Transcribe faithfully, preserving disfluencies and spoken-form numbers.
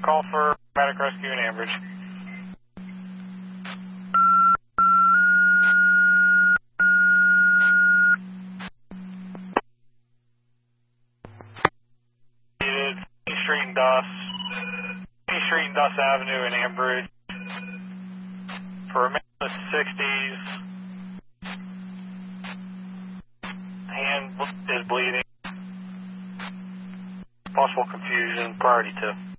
Call for medic rescue in Ambridge. Main Street and Dust. Main Street and Dust Avenue in Ambridge. For a man in the sixties. Hand is bleeding. Possible confusion. Priority two.